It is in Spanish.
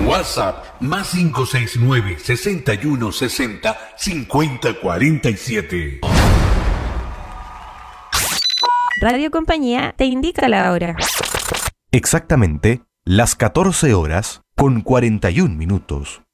WhatsApp más 569 61 60 50 47. Radio Compañía te indica la hora. Exactamente las 14 horas con 41 minutos.